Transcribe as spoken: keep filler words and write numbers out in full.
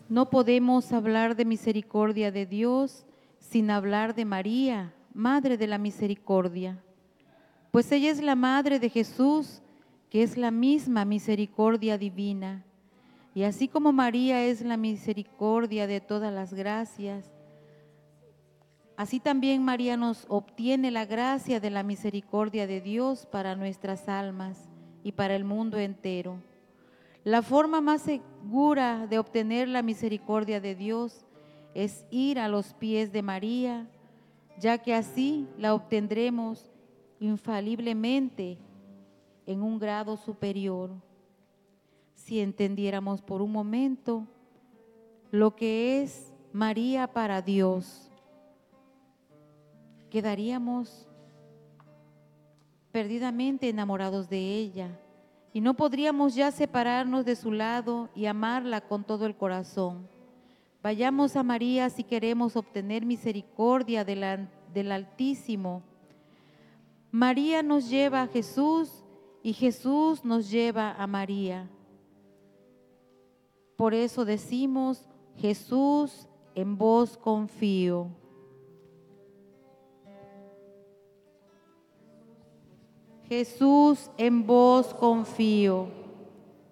No podemos hablar de misericordia de Dios sin hablar de María, Madre de la Misericordia, pues ella es la Madre de Jesús, que es la misma misericordia divina. Y así como María es la misericordia de todas las gracias, así también María nos obtiene la gracia de la misericordia de Dios para nuestras almas y para el mundo entero. La forma más segura de obtener la misericordia de Dios es ir a los pies de María, ya que así la obtendremos infaliblemente en un grado superior. Si entendiéramos por un momento lo que es María para Dios, quedaríamos perdidamente enamorados de ella y no podríamos ya separarnos de su lado y amarla con todo el corazón. Vayamos a María si queremos obtener misericordia de la, del Altísimo. María nos lleva a Jesús y Jesús nos lleva a María. Por eso decimos: Jesús, en vos confío. Jesús, en vos confío.